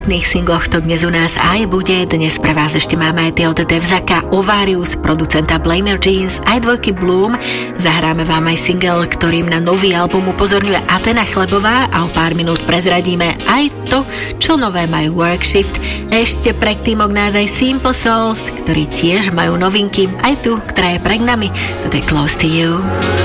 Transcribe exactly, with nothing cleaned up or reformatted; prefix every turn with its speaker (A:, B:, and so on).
A: V singloch to dnes u nás aj bude. Dnes pre vás ešte máme aj tie od Devzaka, Ovarius, producenta Blame Your Jeans, aj dvojky Bloom. Zahráme vám aj single, ktorým na nový album upozorňuje Atena Chlebová a o pár minút prezradíme aj to, čo nové majú Workshift. Ešte predtým ok nás aj Simple Souls, ktorí tiež majú novinky, aj tu, ktorá je pred nami. Toto je Close to You.